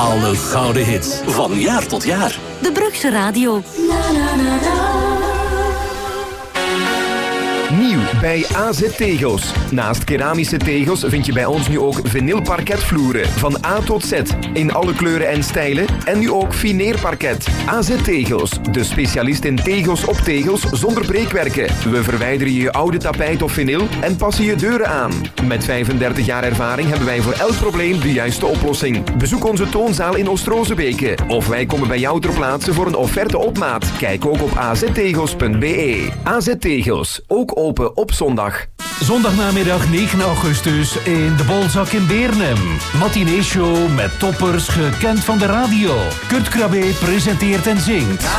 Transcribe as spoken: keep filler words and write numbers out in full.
Alle gouden hits, van jaar tot jaar. De Brugse Radio. Na, na, na, na. Nieuw bij A Z Tegels. Naast keramische tegels vind je bij ons nu ook vinylparketvloeren. Van A tot Z. In alle kleuren en stijlen. En nu ook fineerparket. A Z Tegels. De specialist in tegels op tegels zonder breekwerken. We verwijderen je oude tapijt of vinyl en passen je deuren aan. Met vijfendertig jaar ervaring hebben wij voor elk probleem de juiste oplossing. Bezoek onze toonzaal in Oost-Rozebeke. Of wij komen bij jou ter plaatse voor een offerte op maat. Kijk ook op a z tegels punt b e. A Z Tegels. Ook open op zondag. Zondagnamiddag negen augustus in de Bolzak in Beernem. Matinee-show met toppers gekend van de radio. Kurt Krabbe presenteert en zingt.